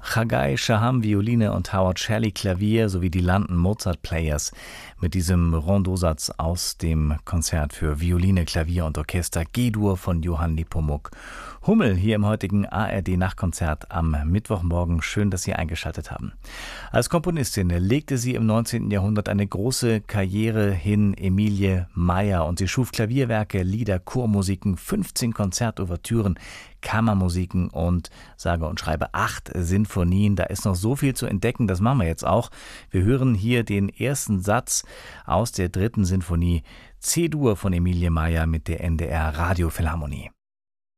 Chagai Shaham Violine und Howard Shelley Klavier sowie die London Mozart Players mit diesem Rondosatz aus dem Konzert für Violine, Klavier und Orchester G-Dur von Johann Nepomuk Hummel hier im heutigen ARD-Nachtkonzert am Mittwochmorgen. Schön, dass Sie eingeschaltet haben. Als Komponistin legte sie im 19. Jahrhundert eine große Karriere hin, Emilie Meyer, und sie schuf Klavierwerke, Lieder, Chormusiken, 15 Konzertouvertüren, Kammermusiken und sage und schreibe 8 Sinfonien. Da ist noch so viel zu entdecken, das machen wir jetzt auch. Wir hören hier den ersten Satz aus der 3. Sinfonie C-Dur von Emilie Meyer mit der NDR Radiophilharmonie.